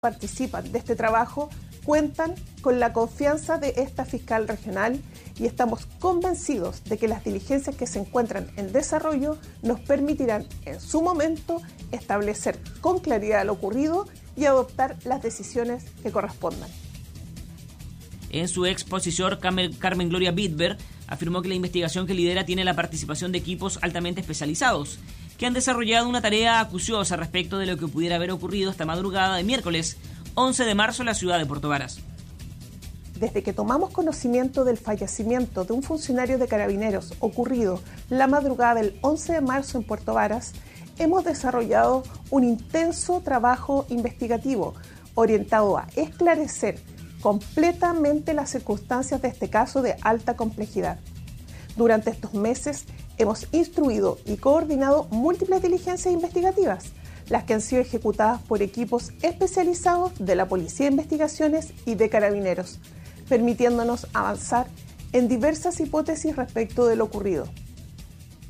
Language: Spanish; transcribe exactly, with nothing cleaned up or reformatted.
participan de este trabajo cuentan con la confianza de esta fiscal regional y estamos convencidos de que las diligencias que se encuentran en desarrollo nos permitirán en su momento establecer con claridad lo ocurrido y adoptar las decisiones que correspondan. En su exposición, Carmen Gloria Bidber afirmó que la investigación que lidera tiene la participación de equipos altamente especializados, que han desarrollado una tarea acuciosa respecto de lo que pudiera haber ocurrido esta madrugada de miércoles once de marzo en la ciudad de Puerto Varas. Desde que tomamos conocimiento del fallecimiento de un funcionario de Carabineros ocurrido la madrugada del once de marzo en Puerto Varas, hemos desarrollado un intenso trabajo investigativo orientado a esclarecer completamente las circunstancias de este caso de alta complejidad. Durante estos meses hemos instruido y coordinado múltiples diligencias investigativas, las que han sido ejecutadas por equipos especializados de la Policía de Investigaciones y de Carabineros, permitiéndonos avanzar en diversas hipótesis respecto de lo ocurrido.